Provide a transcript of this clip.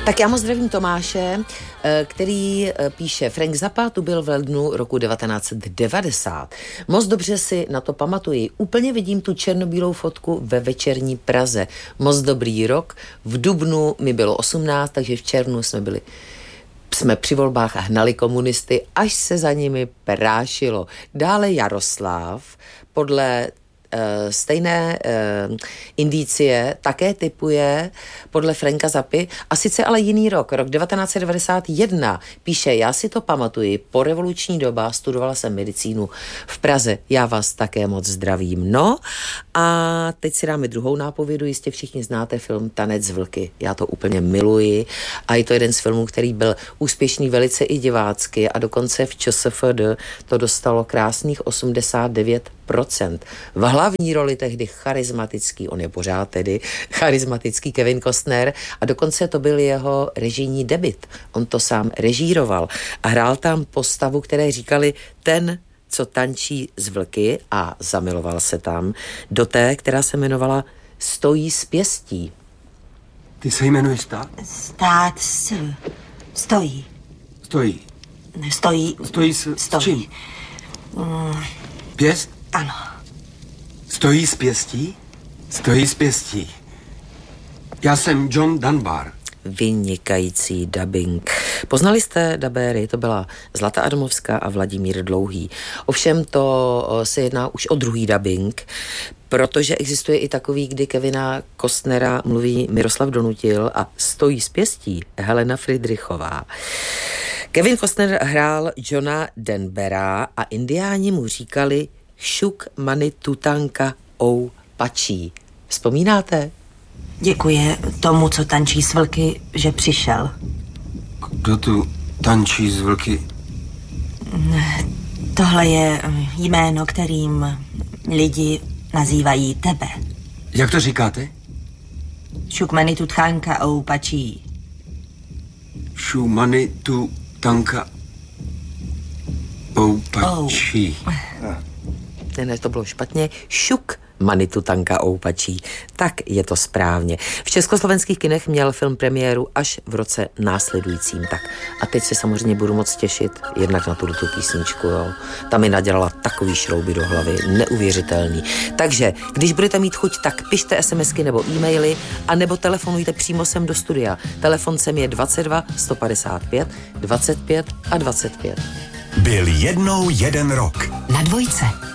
Tak já moc zdravím Tomáše, který píše: Frank Zappa tu byl v lednu roku 1990. Moc dobře si na to pamatuji. Úplně vidím tu černobílou fotku ve večerní Praze. Moc dobrý rok. V dubnu mi bylo 18, takže v červnu jsme při volbách hnali komunisty, až se za nimi prášilo. Dále Jaroslav, podle stejné indicie také typuje podle Franka Zappy, a sice ale jiný rok 1991. Píše: já si to pamatuji, porevoluční doba, studovala jsem medicínu v Praze, já vás také moc zdravím. No a teď si dáme druhou nápovědu, jistě všichni znáte film Tanec s vlky, já to úplně miluji a je to jeden z filmů, který byl úspěšný velice i divácky a dokonce v ČSFD to dostalo krásných 89%. V hlavní roli tehdy charismatický, on je pořád tedy charismatický Kevin Costner a dokonce to byl jeho režijní debut. On to sám režíroval a hrál tam postavu, které říkali ten, co tančí s vlky, a zamiloval se tam do té, která se jmenovala Stojí s pěstí. Ty se jmenuješ tak? Stát s... Stojí. Stojí. Stojí. Stojí s čím? Pěst? Ano. Stojí s pěstí? Stojí s pěstí. Já jsem John Dunbar. Vynikající dabing. Poznali jste dabéry? To byla Zlata Adamovská a Vladimír Dlouhý. Ovšem to se jedná už o druhý dabing, protože existuje i takový, kdy Kevina Costnera mluví Miroslav Donutil a stojí s pěstí Helena Friedrichová. Kevin Costner hrál Johna Denvera a indiáni mu říkali Šuk Mani Tutanka Ou Pačí. Vzpomínáte? Děkuje tomu, co tančí s vlky, že přišel. Kdo tu tančí s vlky? Tohle je jméno, kterým lidi nazývají tebe. Jak to říkáte? Šukmani Tutchanka Ou Pačí. Šumani tu tanka Ou Pačí. Ne, to bylo špatně. Šuk Manitu Tanka Oupačí. Tak je to správně. V československých kinech měl film premiéru až v roce následujícím. Tak a teď se samozřejmě budu moc těšit jednak na tu písničku. Jo. Ta mi nadělala takový šrouby do hlavy. Neuvěřitelný. Takže, když budete mít chuť, tak pište SMSky nebo e-maily a nebo telefonujte přímo sem do studia. Telefon sem je 22 155 25 a 25. Byl jednou jeden rok. Na Dvojce.